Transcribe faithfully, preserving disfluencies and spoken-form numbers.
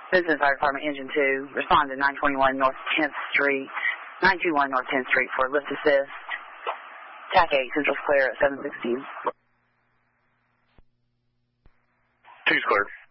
Citizen Fire Department, Engine two, respond to nine twenty-one North tenth Street, nine two one North tenth Street for lift assist. T A C eight, Central's clear at seven sixteen. two's clear.